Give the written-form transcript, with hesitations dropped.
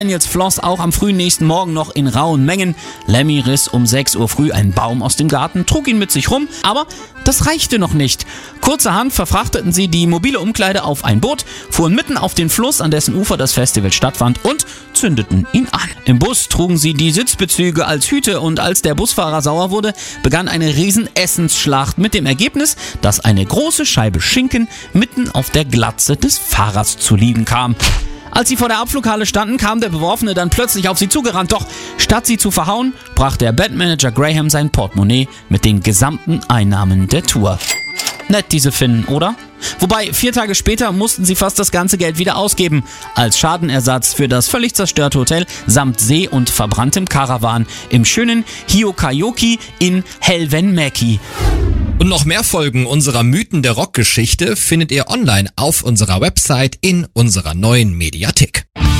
Daniels floss auch am frühen nächsten Morgen noch in rauen Mengen. Lemmy riss um 6 Uhr früh einen Baum aus dem Garten, trug ihn mit sich rum, aber das reichte noch nicht. Kurzerhand verfrachteten sie die mobile Umkleide auf ein Boot, fuhren mitten auf den Fluss, an dessen Ufer das Festival stattfand, und zündeten ihn an. Im Bus trugen sie die Sitzbezüge als Hüte, und als der Busfahrer sauer wurde, begann eine Riesen-Essensschlacht mit dem Ergebnis, dass eine große Scheibe Schinken mitten auf der Glatze des Fahrers zu liegen kam. Als sie vor der Abflughalle standen, kam der Beworfene dann plötzlich auf sie zugerannt. Doch statt sie zu verhauen, brach der Bandmanager Graham sein Portemonnaie mit den gesamten Einnahmen der Tour. Nett, diese Finnen, oder? Wobei, 4 Tage später mussten sie fast das ganze Geld wieder ausgeben, als Schadenersatz für das völlig zerstörte Hotel samt See und verbranntem Karawan im schönen Hiokaioki in Helvenmäki. Und noch mehr Folgen unserer Mythen der Rockgeschichte findet ihr online auf unserer Website in unserer neuen Mediathek.